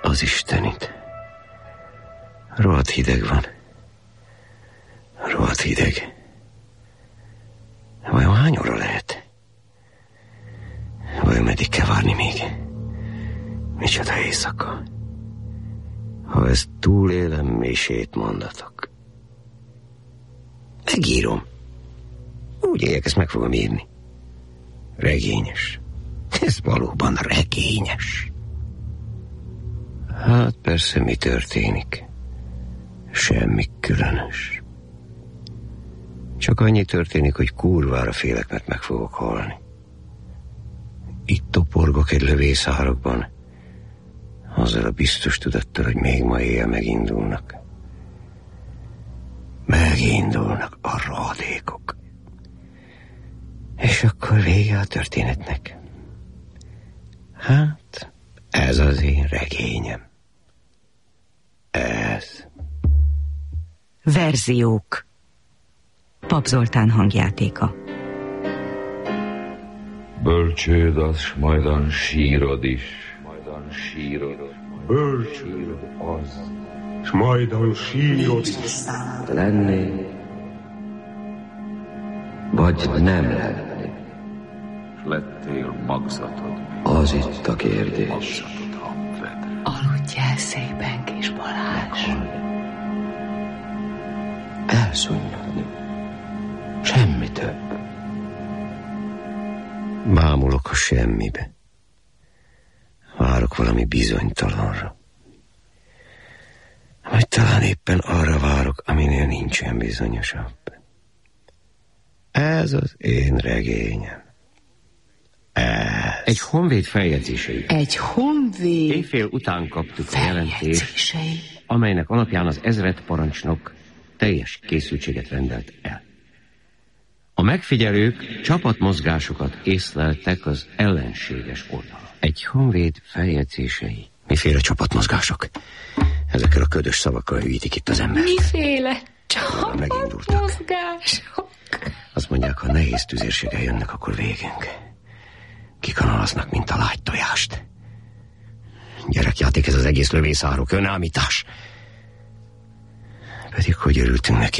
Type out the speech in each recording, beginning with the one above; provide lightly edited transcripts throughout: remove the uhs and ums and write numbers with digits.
az Istenit. Rohadt hideg van. Rohadt hideg. Vajon hány óra lehet? Vajon meddig kell várni még? Micsoda éjszaka. Ha ezt túlélem, misét mondatok. Megírom. Úgy éljek, ezt meg fogom írni. Regényes. Ez valóban regényes. Hát persze, mi történik? Semmi különös. Csak annyi történik, hogy kurvára félek, mert meg fogok halni. Itt toporgok egy lövészárokban, azzal a biztos tudattal, hogy még ma éjjel megindulnak. Megindulnak a rohadékok. És akkor vége a történetnek. Hát, ez az én regényem. Ez. Verziók. Pap Zoltán hangjátéka. Bölcsőd az, s majdan sírod is. Bölcsőd az, s majdan sírod is. Lenni, vagy nem lenni. Lettél magzatod. Az itt a kérdés. Aludjál szépen, kis Balázs. Elszunnyadni. Semmi több. Bámulok a semmibe. Várok valami bizonytalanra. Vagy talán éppen arra várok, aminél nincsen bizonyosabb. Ez az én regényem. Ez. Egy honvéd feljegyzései. Egy honvéd Éjfél után kaptuk a jelentést, feljegyzései. amelynek alapján az ezredparancsnok teljes készültséget rendelt el. A megfigyelők csapatmozgásokat észleltek az ellenséges oldalon. Egy honvéd feljegyzései. Miféle csapatmozgások? Ezekkel a ködös szavakkal hűítik itt az ember. Miféle csapatmozgások? Azt mondják, ha nehéz tüzérséggel jönnek, akkor végünk. Kikanalaznak, mint a lágy tojást. Gyerekjáték ez az egész lövészárok, önállítás. Pedig hogy örültünk neki.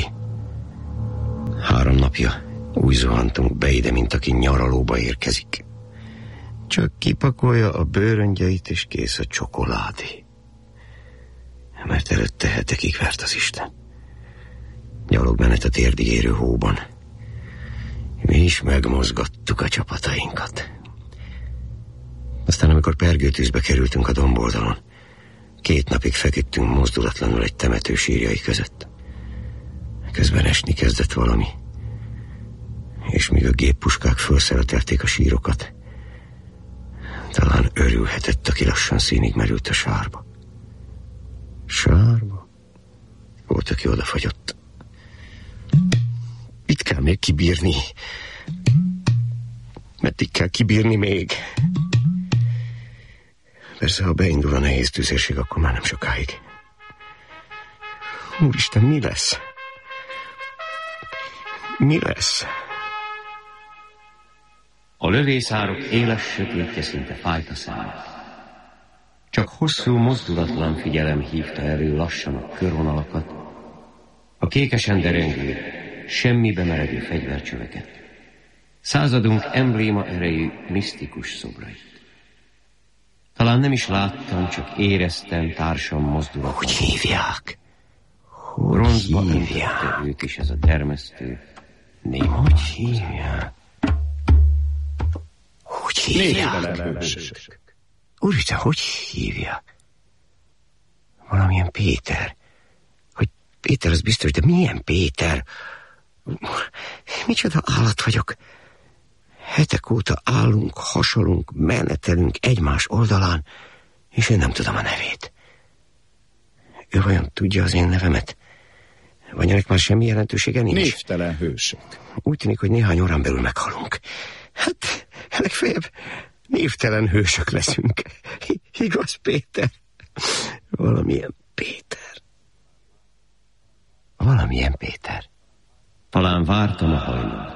3 napja úgy zuhantunk be ide, mint aki nyaralóba érkezik. Csak kipakolja a bőröngyeit, és kész a csokoládé. Mert előtte hetekig vert az Isten. Gyalogmenet a térdig érő hóban. Mi is megmozgattuk a csapatainkat. Aztán, amikor pergőtűzbe kerültünk a domboldalon, 2 napig feküdtünk mozdulatlanul egy temető sírjai között. Közben esni kezdett valami, és míg a géppuskák felszeletelték a sírokat, talán örülhetett, aki lassan színig merült a sárba. Sárba? Volt, aki odafagyott. Itt kell még kibírni. Meddig kell kibírni még? Persze, ha beindul a nehéz tüzérség, akkor már nem sokáig. Úristen, mi lesz? Mi lesz? A lövészárok éles sötétje szinte fájt a szemet. Csak hosszú, mozdulatlan figyelem hívta elő lassan a körvonalakat, a kékesen derengő, semmibe meredő fegyvercsöveket, századunk embléma erejű, misztikus szobrait. Talán nem is láttam, csak éreztem társam mozdulatlan. Hogy hívják? Bronzba öntette őt is ez a dermesztő néma. Hogy hívják? Hogy hívják? Úristen, hogy hívják? Valamilyen Péter. Hogy Péter, az biztos, de milyen Péter? Micsoda állat vagyok. Hetek óta állunk, hasalunk, menetelünk egymás oldalán, és én nem tudom a nevét. Ő vajon tudja az én nevemet? Vagy ennek már semmi jelentősége nincs? Névtelen hősök. Úgy tűnik, hogy néhány órán belül meghalunk. Hát, legfeljebb névtelen hősök leszünk. Igaz, Péter? Valamilyen Péter. Valamilyen Péter. Talán vártam a hajnalt.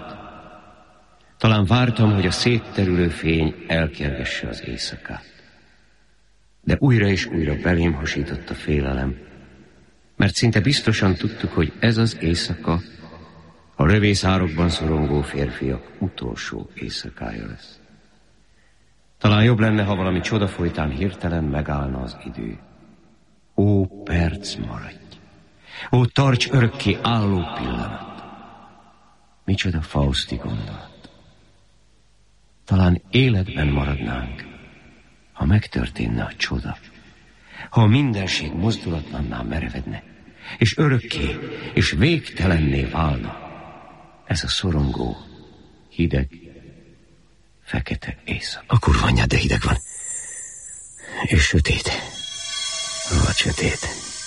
Talán vártam, hogy a szétterülő fény elkergesse az éjszakát. De újra és újra belém hasított a félelem, mert szinte biztosan tudtuk, hogy ez az éjszaka a lövészárokban szorongó férfiak utolsó éjszakája lesz. Talán jobb lenne, ha valami csoda folytán hirtelen megállna az idő. Ó, perc, maradj! Ó, tarts örökké álló pillanat! Micsoda fauszti gondolat! Talán életben maradnánk, ha megtörténne a csoda, ha a mindenség mozdulatlanná merevedne, és örökké és végtelenné válna ez a szorongó, hideg, fekete éjszaka. A kurva anyád, de hideg van. És sötét. Vagy sötét.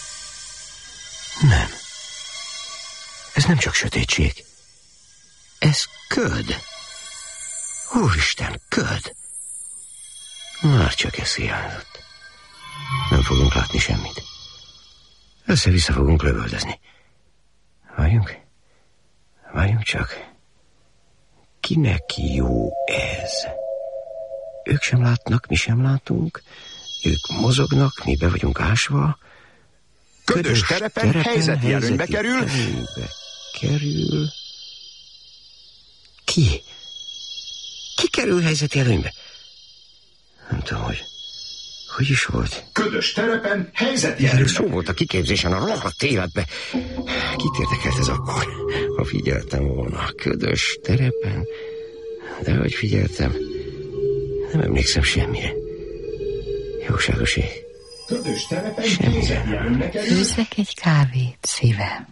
Nem. Ez nem csak sötétség. Ez köd. Úristen, köd. Már csak ez hiányzott. Nem fogunk látni semmit. Össze-vissza fogunk lövöldözni. Várjunk csak. Kinek jó ez? Ők sem látnak, mi sem látunk. Ők mozognak, mi be vagyunk ásva. Ködös terepen helyzeti előnybe kerül. Ki? Ki kerül helyzeti előnybe? Nem tudom, hogy is volt. Ködös terepen helyzeti előnybe. előnybe. Szó volt a kiképzésen, a rohadt életbe. Kit érdekelt ez akkor? Ha figyeltem volna. Ködös terepen. De hogy figyeltem, nem emlékszem semmire. Jóságos ég. Ködös terepen helyzeti előnybe kerül. Főzzek egy kávét, szívem.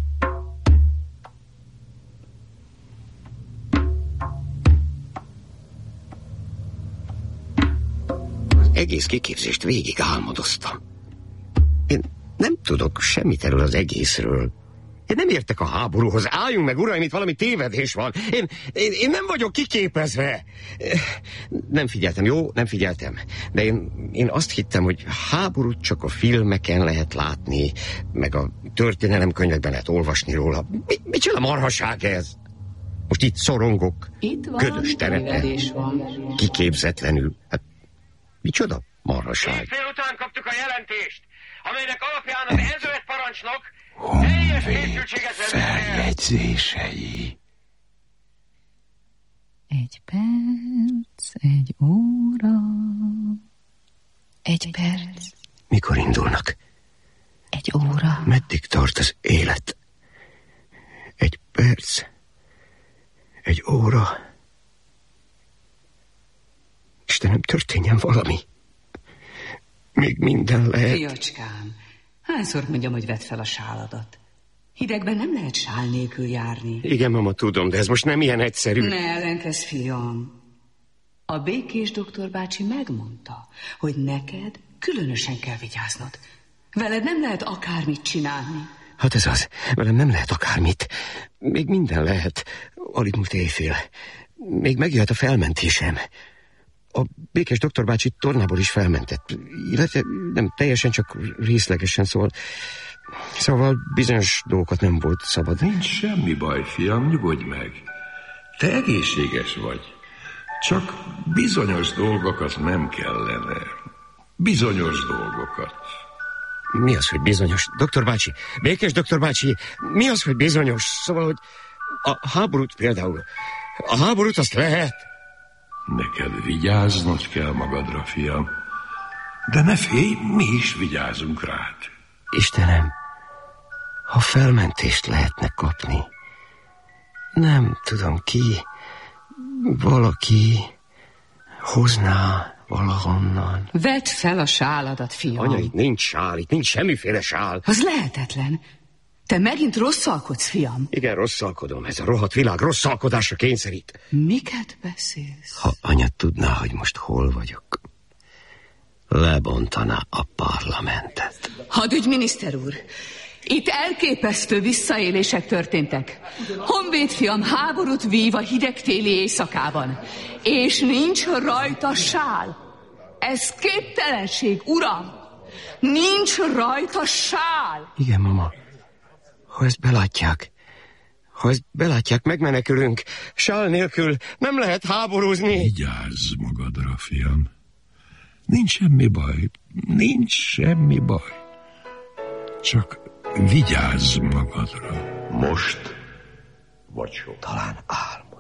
Egész kiképzést végig álmodoztam. Én nem tudok semmit erről az egészről. Én nem értek a háborúhoz. Álljunk meg, uraim, itt valami tévedés van. Én nem vagyok kiképezve. Nem figyeltem, jó? Nem figyeltem. De én azt hittem, hogy háborút csak a filmeken lehet látni, meg a történelemkönyvekben lehet olvasni róla. Micsoda marhaság ez? Most itt szorongok. Itt van, ködös terepen. van. Kiképzetlenül. Hát, micsoda marhaság? Fél után kaptuk a jelentést, amelynek alapján az ezred parancsnok teljes készültséget feljegyzései. Egy perc, egy óra, egy perc, Mikor indulnak? egy óra. Meddig tart az élet? Egy perc, egy óra. Istenem, történjen valami. Még minden lehet. Fiacskám, hányszor mondjam, hogy vedd fel a sáladat? Hidegben nem lehet sál nélkül járni. Igen, mama, tudom, de ez most nem ilyen egyszerű. Ne ellenkezz, fiam. A békés doktor bácsi megmondta, hogy neked különösen kell vigyáznod. Veled nem lehet akármit csinálni. Hát ez az. Velem nem lehet akármit. Még minden lehet. Alig múlt éjfél. Még megjöhet a felmentésem. A békés doktor bácsi tornából is felmentett. Illetve nem teljesen, csak részlegesen, szóval bizonyos dolgokat nem volt szabad. Nincs semmi baj, fiam, nyugodj meg. Te egészséges vagy. Csak bizonyos dolgokat nem kellene. Bizonyos dolgokat. Mi az, hogy bizonyos? Doktor bácsi, békés doktor bácsi, mi az, hogy bizonyos? Szóval, hogy a háborút például. A háborút azt lehet. Neked vigyáznod kell magadra, fiam. De ne félj, mi is vigyázunk rád. Istenem, ha felmentést lehetne kapni, nem tudom ki, valaki hozná valahonnan. Vedd fel a sáladat, fiam. Anya, itt nincs sál, itt nincs semmiféle sál. Az lehetetlen. Te megint rosszalkodsz, fiam. Igen, rosszalkodom, ez a rohadt világ rosszalkodásra kényszerít. Miket beszélsz? Ha anya tudná, hogy most hol vagyok, lebontaná a parlamentet. Hadügyminiszter úr, itt elképesztő visszaélések történtek. Honvéd fiam háborút vív a hidegtéli éjszakában, és nincs rajta sál. Ez képtelenség, uram! Nincs rajta sál! Igen, mama. Ha ezt belátják, megmenekülünk. Sál nélkül nem lehet háborúzni. Vigyázz magadra, fiam. Nincs semmi baj. Nincs semmi baj. Csak vigyázz magadra. Most vagy soha. Talán álmod.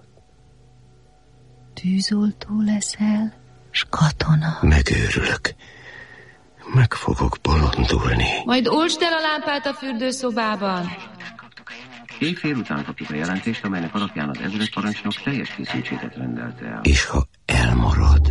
Tűzoltó leszel, s katona. Megőrülök. Meg fogok bolondulni. Majd oltsd el a lámpát a fürdőszobában. Éjfél után kaptuk a jelentést, amelynek alapján az ezredparancsnok teljes készültséget rendelte el. És ha elmarad,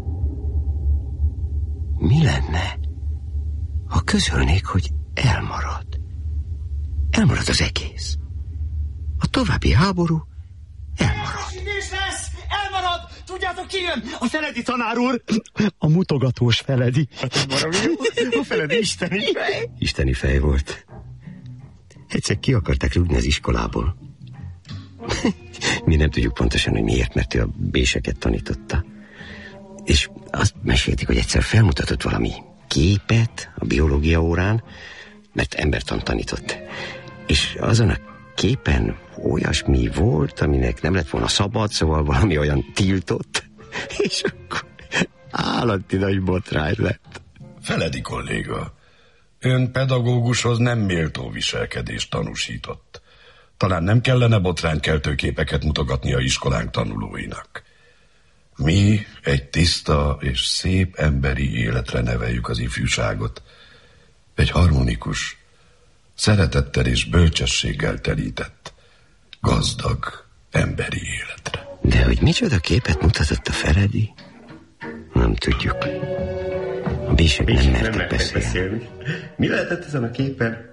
mi lenne, ha közölnék, hogy elmarad? Elmarad az egész. A további háború elmarad. És lesz! Elmarad! Tudjátok, ki jön? A Feledi tanár úr! A mutogatós Feledi. A Feledi isteni fej. Isteni fej volt. Egyszer ki akarták rúgni az iskolából. Mi nem tudjuk pontosan, hogy miért, mert ő a béseket tanította. És azt mesélték, hogy egyszer felmutatott valami képet a biológia órán, mert embertant tanított. És azon a képen olyasmi volt, aminek nem lett volna szabad, szóval valami olyan tiltott. És akkor állati nagy botrány lett. Feledi kolléga, ön pedagógushoz nem méltó viselkedést tanúsított. Talán nem kellene botránykeltő képeket mutogatni a iskolánk tanulóinak. Mi egy tiszta és szép emberi életre neveljük az ifjúságot. Egy harmonikus, szeretettel és bölcsességgel telített, gazdag emberi életre. De hogy micsoda képet mutatott a Feledi, nem tudjuk. A bések nem mertek beszélni. Mi lehetett ezen a képen?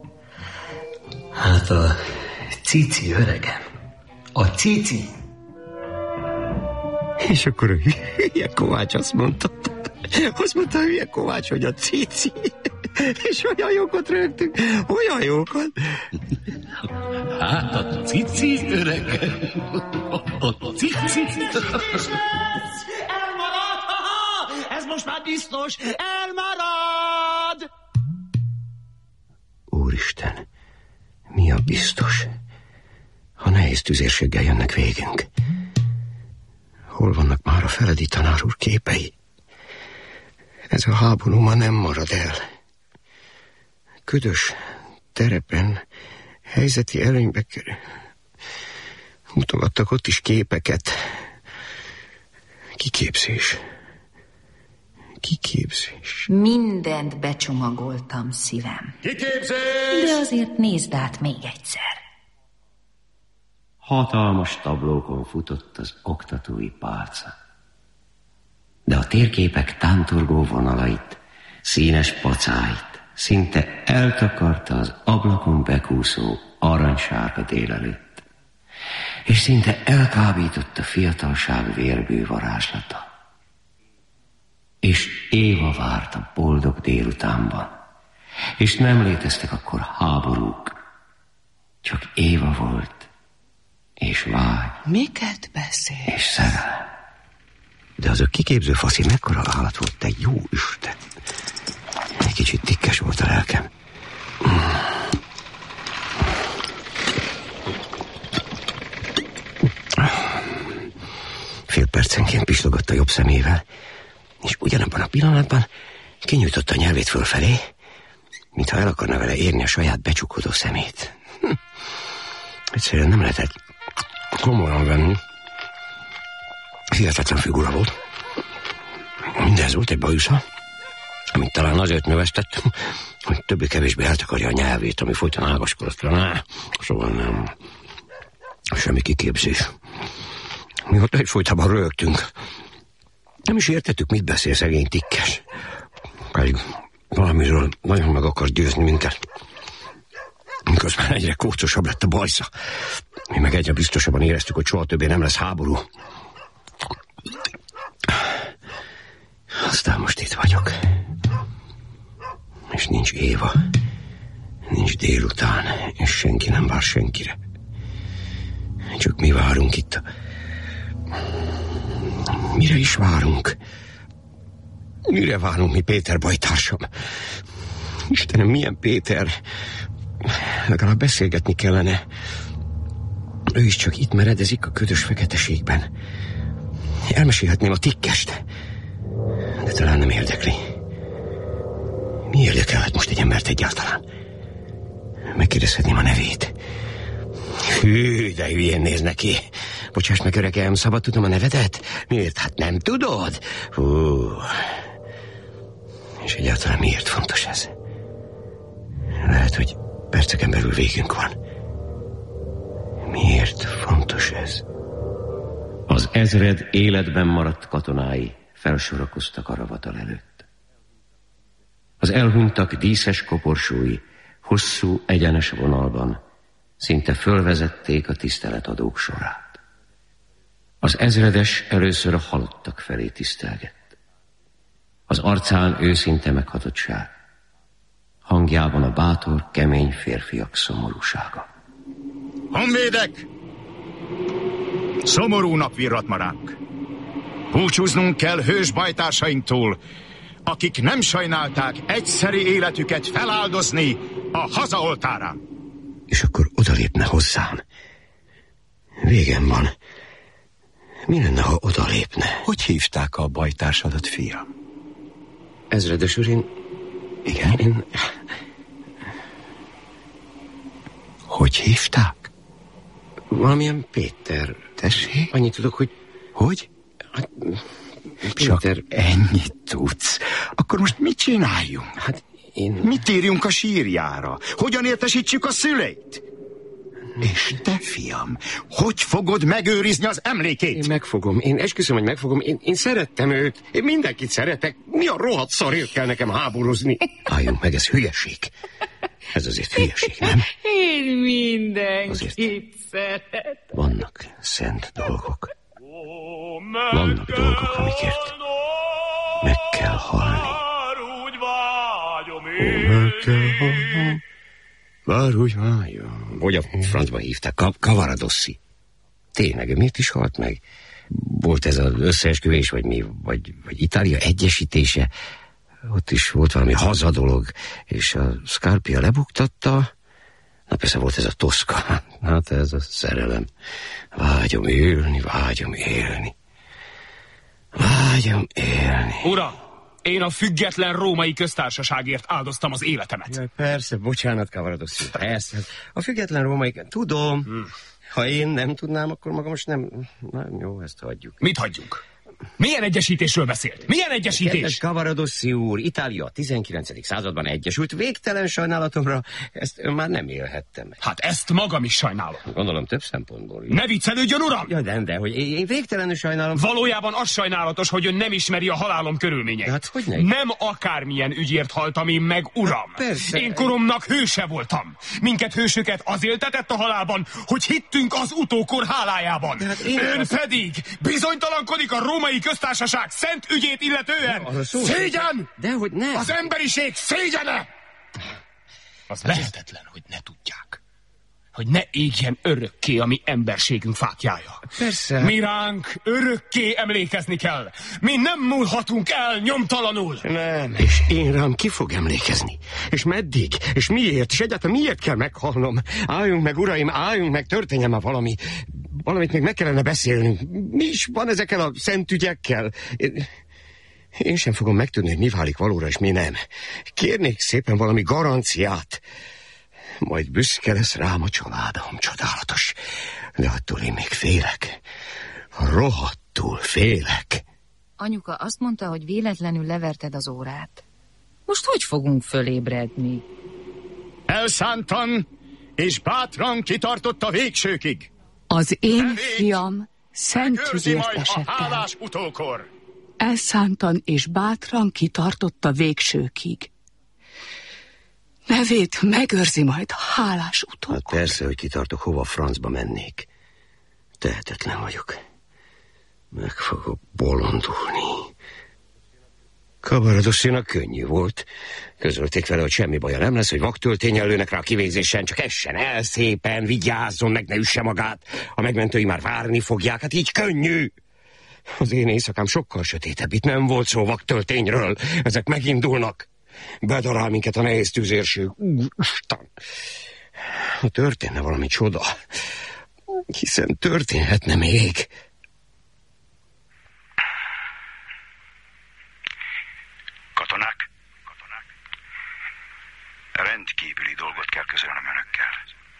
Hát a cici öregem. A cici. És akkor a hülye Kovács azt mondta a hülye Kovács, hogy a cici. És olyan jókat rögtünk, olyan jókat. Hát a cici öregem. A cici. Elmarad! Ez most már biztos! Elmarad! Úristen, mi a biztos? Ha nehéz tüzérséggel jönnek végünk. Hol vannak már a Feledi tanár úr képei? Ez a háború ma nem marad el. Ködös terepen helyzeti előnybe kerül. Mutogattak ott is képeket. Kiképzés. Mindent becsomagoltam, szívem. Kiképzés! De azért nézd át még egyszer. Hatalmas tablókon futott az oktatói pálca. De a térképek tántorgó vonalait, színes pacáit szinte eltakarta az ablakon bekúszó aranysárga délelőtt, és szinte elkábított a fiatalság vérbű varázslata. És Éva várt a boldog délutánban, és nem léteztek akkor háborúk, csak Éva volt, és vágy. Miket beszél? És szerelem. De az a kiképző faszi mekkora állat volt, te jó Isten. Egy kicsit tikkes volt a lelkem. Fél percenként pislogott a jobb szemével, és ugyanabban a pillanatban kinyújtotta a nyelvét fölfelé, mintha el akarna vele érni a saját becsukodó szemét. Egyszerűen nem lehetett komolyan venni. Hihetetlen figura volt. Mindez volt egy bajusza, amit talán azért növesztett, hogy többé-kevésbé eltakarja a nyelvét, ami folyton ágaskodott rá. Szóval nem. Semmi kiképzés. Mi ott egyfolytában rögtünk. Nem is értettük, mit beszél szegény tikkes. Pedig valamiről nagyon meg akar győzni minket. Miközben egyre kócosabb lett a bajsza. Mi meg egyre biztosabban éreztük, hogy soha többé nem lesz háború. Aztán most itt vagyok. És nincs Éva. Nincs délután. És senki nem vár senkire. Csak mi várunk itt. Mire is várunk? Mire várunk mi, Péter bajtársam? Istenem, milyen Péter? Legalább beszélgetni kellene. Ő is csak itt meredezik a ködös feketeségben. Elmesélhetném a tikkest. De talán nem érdekli. Mi érdekelhet most egy embert egyáltalán? Megkérdezhetném a nevét. Hű, de hülyén néz neki. Bocsáss meg, öregem, szabad tudom a nevedet? Miért? Hát nem tudod? Hú. És egyáltalán miért fontos ez? Lehet, hogy perceken belül végünk van. Miért fontos ez? Az ezred életben maradt katonái felsorakoztak a ravatal előtt. Az elhunytak díszes koporsói hosszú, egyenes vonalban szinte fölvezették a tiszteletadók sorát. Az ezredes először a halottak felé tisztelgett. Az arcán őszinte meghatottság, hangjában a bátor, kemény férfiak szomorúsága. Honvédek! Szomorú nap virrat ma ránk. Búcsúznunk kell hős bajtársainktól, akik nem sajnálták egyszeri életüket feláldozni a haza oltárán. És akkor odalépne hozzám. Végem van. Mi lenne, ha odalépne? Hogy hívták a bajtársadat, fiam? Ezredes úr, Igen? Hogy hívták? Valamilyen Péter. Tessék? Annyit tudok, hogy... Hogy? Hát, Csak Péter... ennyit tudsz. Akkor most mit csináljunk? Hát én... Mit írjunk a sírjára? Hogyan értesítsük a szüleit? És te, fiam, hogy fogod megőrizni az emlékét? Én megfogom, én esküszöm, hogy megfogom. Én szerettem őt, én mindenkit szeretek. Mi a rohadt szarért kell nekem háborúzni? Álljunk meg, ez hülyeség. Ez azért hülyeség, nem? Én mindenkit szeretem. Vannak szent dolgok. Vannak dolgok, amikért meg kell halni. Meg kell halni. Bár úgy vágyom. Hogy a francba hívták? Cavaradossi. Tényleg, miért is halt meg? Volt ez az összeesküvés, vagy mi? Vagy Itália egyesítése? Ott is volt valami hazadolog, és a Scarpia lebuktatta. Na persze volt ez a Toszka. Hát ez a szerelem. Vágyom élni, vágyom élni. Vágyom élni. Uram, én a független római köztársaságért áldoztam az életemet. Jaj, persze, bocsánat, Cavaradossi. Persze. A független római... Tudom. Ha én nem tudnám, akkor magam most nem jó, ezt hagyjuk. Mit hagyjuk? Milyen egyesítésről beszélt? Milyen egyesítés? Kedves Cavaradossi úr, Itália a 19. században egyesült. Végtelen sajnálatomra ezt ön már nem élhettem meg. Hát ezt magam is sajnálom. Gondolom több szempontból. Ne viccelődjön, uram! Ja, de hogy én végtelenül sajnálom. Valójában az sajnálatos, hogy ön nem ismeri a halálom körülményeit. Hát hogy ne? Nem akármilyen ügyért haltam én meg, uram. Hát persze. Én koromnak hőse voltam. Minket hősöket az éltetett a halálban, hogy hittünk az utókor hálájában. Hát ön pedig bizonytalankodik a római köztársaság szent ügyét illetően. Szégyen! Dehogy nem. Az emberiség szégyene! Az lehetetlen, hogy ne tudják. Hogy ne égjen örökké a mi emberségünk fáklyája. Persze. Mi ránk örökké emlékezni kell. Mi nem múlhatunk el nyomtalanul. Nem, és én rám ki fog emlékezni? És meddig? És miért? És egyáltalán miért kell meghalnom? Álljunk meg, uraim, álljunk meg, történjen már valami. Valamit még meg kellene beszélnünk. Mi is van ezekkel a szent ügyekkel? Én sem fogom megtudni, hogy mi válik valóra, és mi nem. Kérnék szépen valami garanciát. Majd büszke lesz rám a családom, csodálatos. De attól én még félek. Rohadtul félek. Anyuka azt mondta, hogy véletlenül leverted az órát. Most hogy fogunk fölébredni? Elszántan és bátran kitartott a végsőkig. Az én fiam szent ügyért esett el. Elszántan és bátran kitartott a végsőkig. Nevét megőrzi majd a hálás utókor. Hát persze, hogy kitartok, hova a francba mennék. Tehetetlen vagyok. Meg fogok bolondulni. Cavaradossinak könnyű volt. Közölték vele, hogy semmi baja nem lesz, hogy vaktöltényen lőnek rá a kivégzésen, csak essen el szépen, vigyázzon, meg ne üsse magát. A megmentői már várni fogják, hát így könnyű. Az én éjszakám sokkal sötétebb, itt nem volt szó vaktöltényről. Ezek megindulnak. Bedarál minket a nehéz tüzérség. Úristen! Ha történne valami csoda, hiszen történhetne még. kell közölnöm önökkel.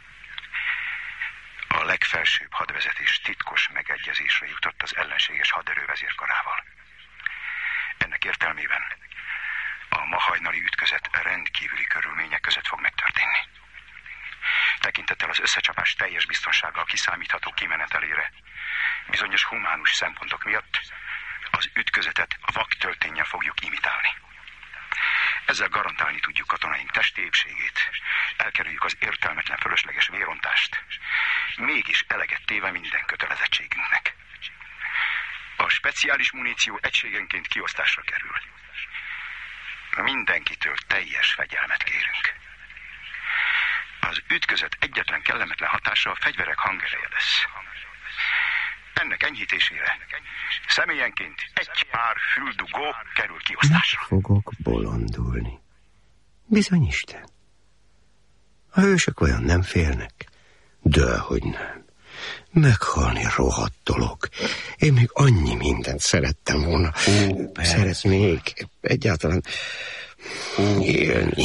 A legfelsőbb hadvezetés titkos megegyezésre jutott az ellenséges haderő vezérkarával. Ennek értelmében a ma hajnali ütközet rendkívüli körülmények között fog megtörténni. Tekintettel az összecsapás teljes biztonsággal kiszámítható kimenetelére, bizonyos humánus szempontok miatt az ütközetet vaktölténnyel fogjuk imitálni. Ezzel garantálni tudjuk katonáink testi épségét, elkerüljük az értelmetlen fölösleges vérontást, mégis eleget téve minden kötelezettségünknek. A speciális muníció egységenként kiosztásra kerül. Mindenkitől teljes fegyelmet kérünk. Az ütközet egyetlen kellemetlen hatása a fegyverek hangereje lesz. Ennek enyhítésére személyenként egy pár füldugó kerül kiosztásra. Fogok bolondulni. Bizony Isten. A hősök olyan nem félnek. Dehogy nem. Meghalni rohadt dolog. Én még annyi mindent szerettem volna. Szeretnék egyáltalán élni.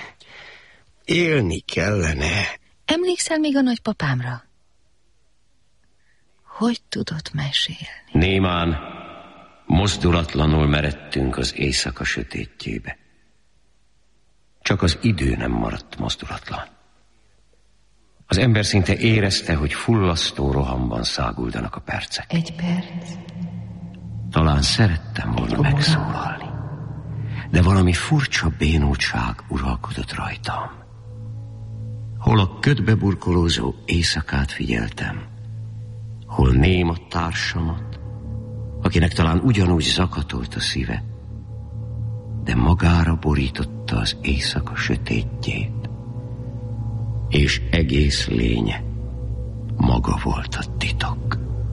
Élni kellene. Emlékszel még a nagypapámra? Hogy tudott mesélni? Némán mozdulatlanul meredtünk az éjszaka sötétjébe. Csak az idő nem maradt mozdulatlan. Az ember szinte érezte, hogy fullasztó rohamban száguldanak a percek. Egy perc. Talán szerettem volna megszólalni, de valami furcsa bénultság uralkodott rajtam. Hol a ködbe burkolózó éjszakát figyeltem, hol néma társamat, akinek talán ugyanúgy zakatolt a szíve, de magára borította az éjszaka sötétjét, és egész lénye maga volt a titok.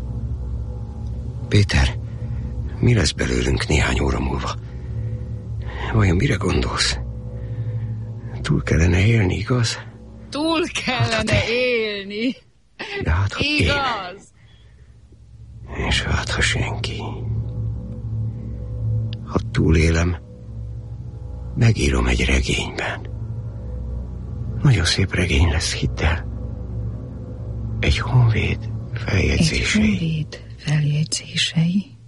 Péter, mi lesz belőlünk néhány óra múlva? Vajon mire gondolsz? Túl kellene élni, igaz? Túl kellene élni. Ja, hát, ha igaz. És hát, ha senki. Ha túlélem, megírom egy regényben. Nagyon szép regény lesz, hidd el. Egy honvéd feljegyzései. Egy honvéd feljegyzései.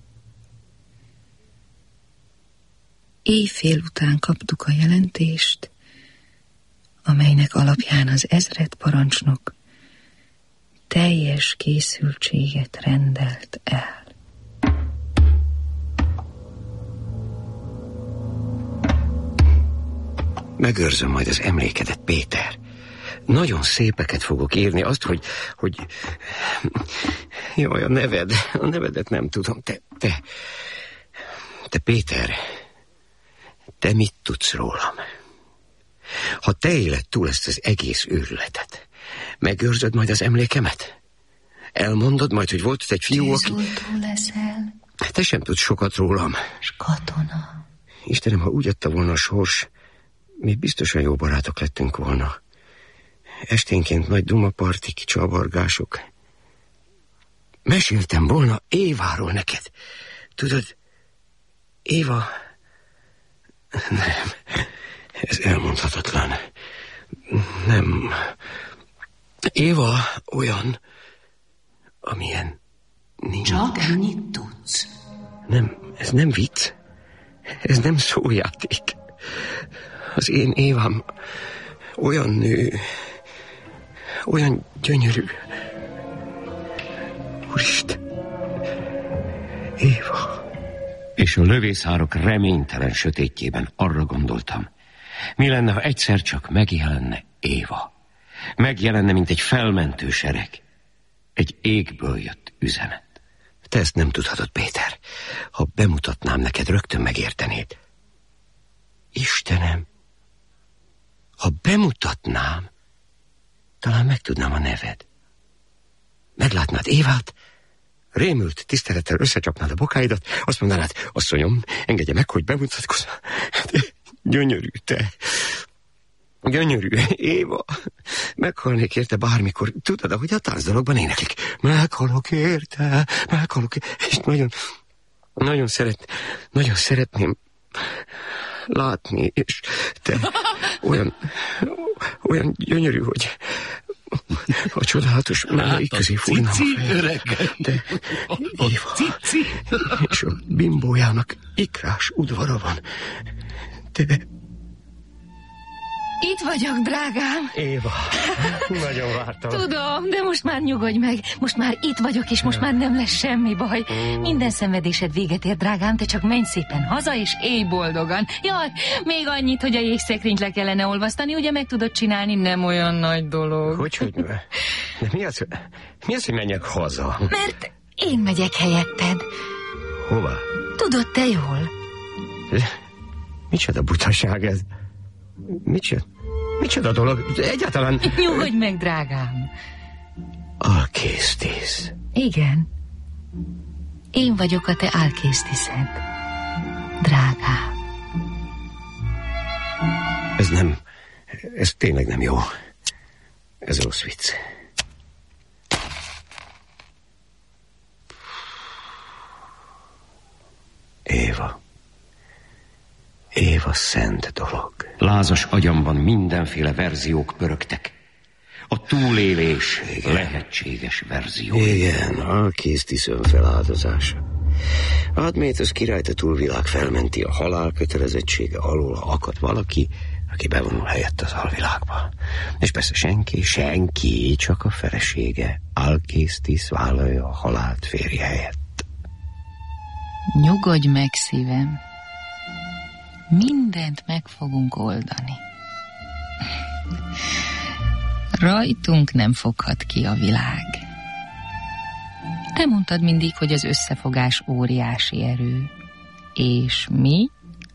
Éjfél után kaptuk a jelentést, amelynek alapján az ezredparancsnok teljes készültséget rendelt el. Megőrzöm majd az emlékedet, Péter. Nagyon szépeket fogok írni, azt, hogy... Jaj, a nevedet nem tudom. Te Péter, te mit tudsz rólam? Ha te éled túl ezt az egész őrületet, megőrzöd majd az emlékemet? Elmondod majd, hogy volt egy fiú, aki... Tűzoltó leszel. Te sem tudsz sokat rólam. S katona. Istenem, ha úgy adta volna a sors, mi biztosan jó barátok lettünk volna. Esténként nagy dumapartik, csavargások. Meséltem volna Éváról neked. Tudod, Éva... Nem, ez elmondhatatlan. Nem. Éva olyan, amilyen nincs. Csak ennyit tudsz. Nem, ez nem vicc. Ez nem szójáték. Az én Évám olyan nő, olyan gyönyörű. Úristen, Éva. És a lövészárok reménytelen sötétjében arra gondoltam, mi lenne, ha egyszer csak megjelenne Éva. Megjelenne, mint egy felmentő sereg. Egy égből jött üzenet. Te ezt nem tudhatod, Péter. Ha bemutatnám neked, rögtön megértenéd. Istenem, ha bemutatnám, talán megtudnám a neved. Meglátnád Évát, rémült tisztelettel összecsapnád a bokáidat, azt mondanád, asszonyom, engedje meg, hogy bemutatkozzam. Gyönyörű te. Gyönyörű Éva. Meghalnék érte bármikor. Tudod, ahogy a táncdalokban éneklik. Meghalok érte, és nagyon szeretném látni, és te olyan gyönyörű, hogy a csodálatos melleik közé fújnám a fejet. De Éva, és a bimbójának ikrás udvara van. De... Itt vagyok, drágám. Éva, nagyon vártam. Tudom, de most már nyugodj meg. Most már itt vagyok, és most már nem lesz semmi baj. Minden szenvedésed véget ér, drágám, te csak menj szépen haza, és élj boldogan. Jaj, még annyit, hogy a jégszekrényt le kellene olvasztani, ugye meg tudod csinálni, nem olyan nagy dolog. Hogy? De mi az, hogy menjek haza? Mert én megyek helyetted. Hova? Tudod te jól. Micsoda butaság ez? Micsoda dolog? Egyáltalán... Nyugodj meg, drágám. Alkésztész. Igen. Én vagyok a te alkésztiszed, drágám. Ez tényleg nem jó. Ez rossz vicc. Éva szent dolog. Lázas agyamban mindenféle verziók pörögtek. A túlélés lehetséges verzió. Igen, Alkésztisz önfeláldozása. Admétosz királyt a túlvilág felmenti a halál kötelezettsége alól, ha akad valaki, aki bevonul helyett az alvilágba. És persze senki, csak a felesége. Alkésztisz vállalja a halált férje helyett. Nyugodj meg, szívem. Mindent meg fogunk oldani. Rajtunk nem foghat ki a világ. Te mondtad mindig, hogy az összefogás óriási erő, és mi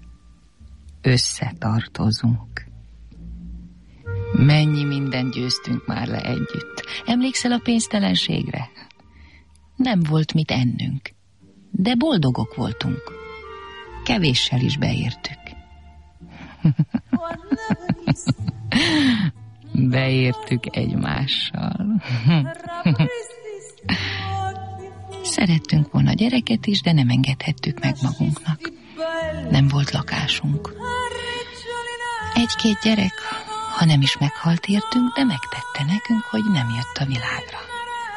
összetartozunk. Mennyi mindent győztünk már le együtt. Emlékszel a pénztelenségre? Nem volt mit ennünk, de boldogok voltunk. Kevéssel is beértük. Beértük egymással. Szerettünk volna gyereket is, de nem engedhettük meg magunknak. Nem volt lakásunk. Egy-két gyerek, ha nem is meghalt értünk, de megtette nekünk, hogy nem jött a világra.